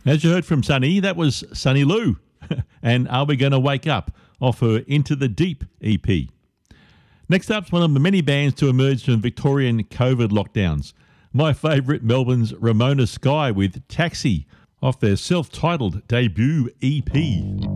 As you heard from Sunny, that was Sunny Lou. And Are We Gonna Wake Up off her Into the Deep EP. Next up's one of the many bands to emerge from Victorian COVID lockdowns. My favourite, Melbourne's Ramona Sky with Taxi off their self-titled debut EP.